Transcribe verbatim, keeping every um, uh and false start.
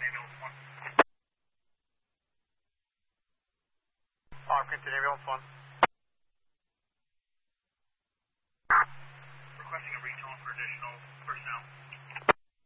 Arlington Ambulance one. Requesting a recall for additional personnel.